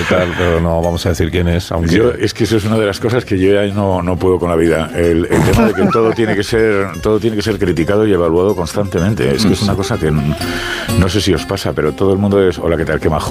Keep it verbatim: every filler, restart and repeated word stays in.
y tal, pero no vamos a decir quién es. Aunque... Yo, es que eso es una de las cosas que yo ya no, no puedo con la vida. El, el tema de que todo tiene que ser todo tiene que ser criticado y evaluado constantemente. Es que es una cosa que no sé si os pasa, pero todo el mundo es, hola, ¿qué tal? Qué majo.